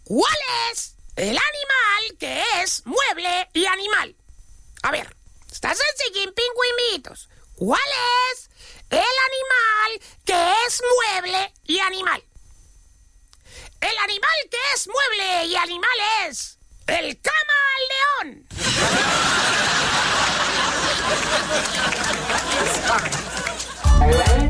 ¿Cuál es el animal que es mueble y animal? A ver, está sencillín, pingüinitos. ¿Cuál es el animal que es mueble y animal? El animal que es mueble y animal es el camaleón.